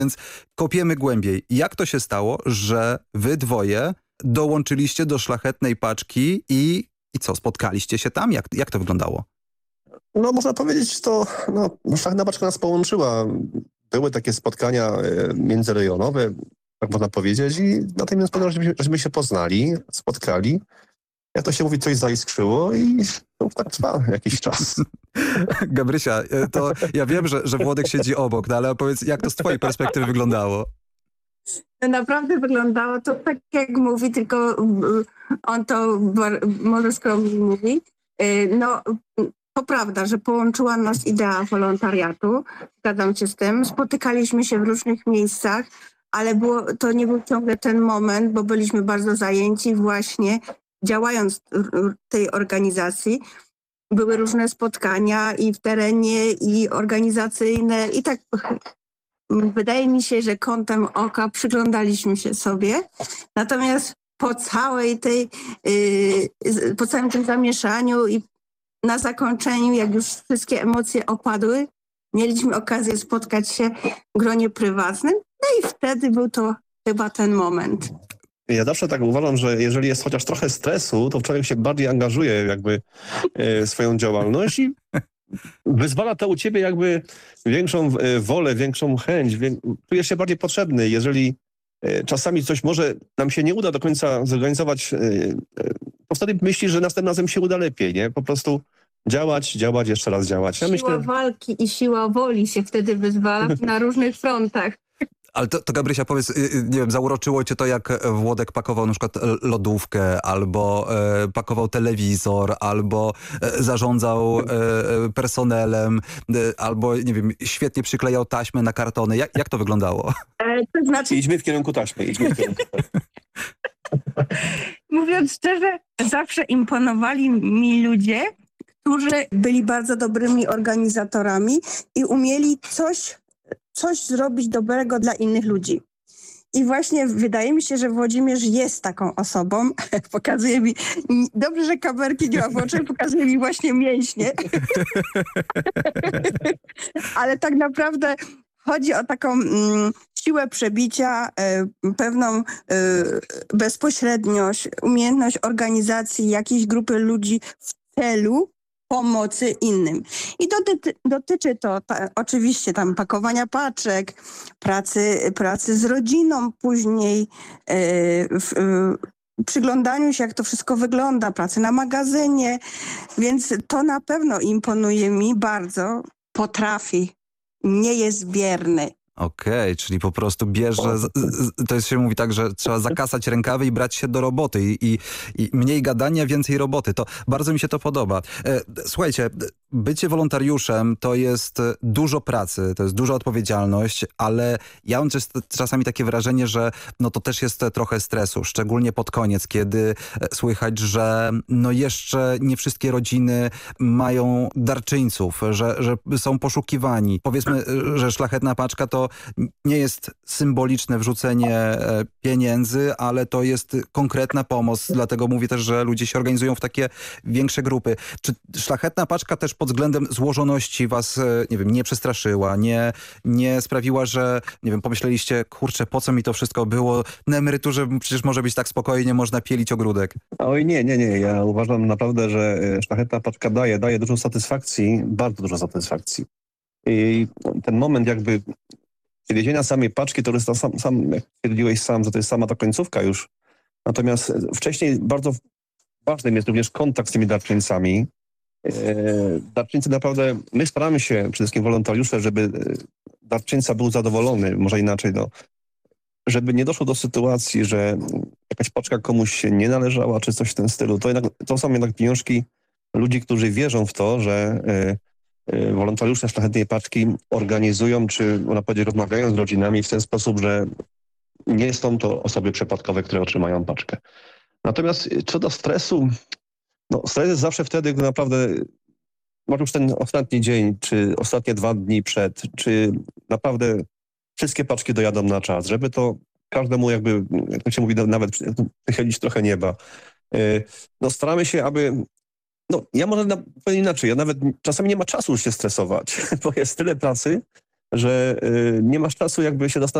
Więc kopiemy głębiej. Jak to się stało, że wy dwoje dołączyliście do Szlachetnej Paczki i co, spotkaliście się tam? Jak to wyglądało? No można powiedzieć, to Szlachetna Paczka nas połączyła. Były takie spotkania międzyrejonowe, tak można powiedzieć, i na tym żeśmy się poznali, spotkali. Jak to się mówi, coś zaiskrzyło i to tak trwa jakiś czas. Gabrysia, to ja wiem, że Włodek siedzi obok, no ale opowiedz, jak to z twojej perspektywy wyglądało? Naprawdę wyglądało to tak, jak mówi, tylko on to może skromnie mówi. No, to prawda, że połączyła nas idea wolontariatu. Zgadzam się z tym. Spotykaliśmy się w różnych miejscach, ale to nie był ciągle ten moment, bo byliśmy bardzo zajęci właśnie działając w tej organizacji. Były różne spotkania i w terenie, i organizacyjne. I tak wydaje mi się, że kątem oka przyglądaliśmy się sobie. Natomiast po całym tym zamieszaniu i na zakończeniu, jak już wszystkie emocje opadły, mieliśmy okazję spotkać się w gronie prywatnym. No i wtedy był to chyba ten moment. Ja zawsze tak uważam, że jeżeli jest chociaż trochę stresu, to człowiek się bardziej angażuje jakby w swoją działalność i wyzwala to u ciebie jakby większą wolę, większą chęć. Czujesz się bardziej potrzebny. Jeżeli czasami coś może nam się nie uda do końca zorganizować, to wtedy myślisz, że następnym razem się uda lepiej, nie? Po prostu działać, jeszcze raz działać. Ja Siła walki i siła woli się wtedy wyzwala na różnych frontach. Ale to Gabrysia, powiedz, nie wiem, zauroczyło cię to, jak Włodek pakował na przykład lodówkę, albo pakował telewizor, albo zarządzał personelem, albo, nie wiem, świetnie przyklejał taśmę na kartony. Jak to wyglądało? To znaczy, Idźmy w kierunku taśmy. mówiąc szczerze, zawsze imponowali mi ludzie, którzy byli bardzo dobrymi organizatorami i umieli coś zrobić dobrego dla innych ludzi. I właśnie wydaje mi się, że Włodzimierz jest taką osobą. Pokazuje mi, dobrze, że kamerki nie ma w oczach, pokazuje mi właśnie mięśnie. Ale tak naprawdę chodzi o taką siłę przebicia, pewną bezpośredniość, umiejętność organizacji jakiejś grupy ludzi w celu pomocy innym. I dotyczy to oczywiście tam pakowania paczek, pracy z rodziną później, przyglądaniu się, jak to wszystko wygląda, pracy na magazynie, więc to na pewno imponuje mi bardzo. Potrafi, nie jest bierny. Okej, czyli po prostu bierze, to jest, się mówi tak, że trzeba zakasać rękawy i brać się do roboty i mniej gadania, więcej roboty. To bardzo mi się to podoba. Słuchajcie, bycie wolontariuszem to jest dużo pracy, to jest duża odpowiedzialność, ale ja mam czasami takie wrażenie, że no to też jest trochę stresu, szczególnie pod koniec, kiedy słychać, że no jeszcze nie wszystkie rodziny mają darczyńców, że są poszukiwani. Powiedzmy, że Szlachetna Paczka to nie jest symboliczne wrzucenie pieniędzy, ale to jest konkretna pomoc. Dlatego mówię też, że ludzie się organizują w takie większe grupy. Czy Szlachetna Paczka też pod względem złożoności was, nie wiem, nie przestraszyła, nie sprawiła, że, nie wiem, pomyśleliście, kurczę, po co mi to wszystko było? Na emeryturze przecież może być tak spokojnie, można pielić ogródek. Oj, nie. Ja uważam naprawdę, że Szlachetna Paczka daje dużo satysfakcji, bardzo dużo satysfakcji. I ten moment jakby przywiezienia samej paczki, to jest jak stwierdziłeś sam, że to jest sama ta końcówka już. Natomiast wcześniej bardzo ważnym jest również kontakt z tymi darczyńcami. Darczyńcy naprawdę, my staramy się, przede wszystkim wolontariusze, żeby darczyńca był zadowolony, może inaczej, żeby nie doszło do sytuacji, że jakaś paczka komuś się nie należała, czy coś w tym stylu. To są jednak pieniążki ludzi, którzy wierzą w to, że wolontariusze Szlachetnej Paczki organizują, czy można powiedzieć, rozmawiają z rodzinami w ten sposób, że nie są to osoby przypadkowe, które otrzymają paczkę. Natomiast co do stresu, stres jest zawsze wtedy, gdy naprawdę może już ten ostatni dzień, czy ostatnie 2 dni przed, czy naprawdę wszystkie paczki dojadą na czas, żeby to każdemu jakby, jak to się mówi, nawet wychylić trochę nieba. Staramy się, aby ja może powiem inaczej, ja nawet czasami nie ma czasu się stresować, bo jest tyle pracy, że nie masz czasu jakby się zastanowić,